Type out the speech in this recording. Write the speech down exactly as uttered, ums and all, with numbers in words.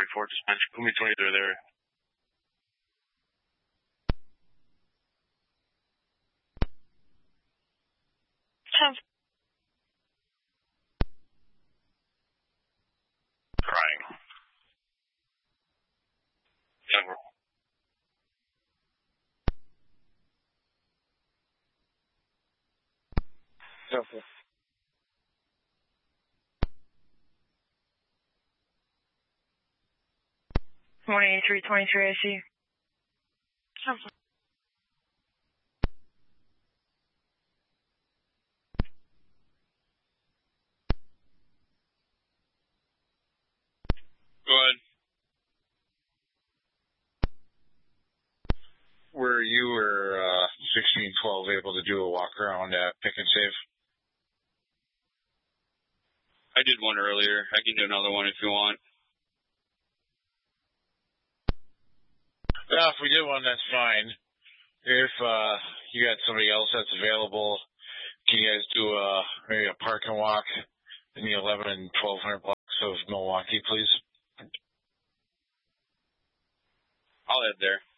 twenty-four, dispatch. Put me twenty-three there. Crying. Denver. Okay. one eighty-three twenty-three, I see you. Go ahead. Were you or uh, sixteen twelve able to do a walk around at Pick and Save? I did one earlier. I can do another one if you want. Yeah, if we did one, that's fine. If uh, you got somebody else that's available, can you guys do a, maybe a park and walk in the eleven and twelve hundred blocks of Milwaukee, please? I'll head there.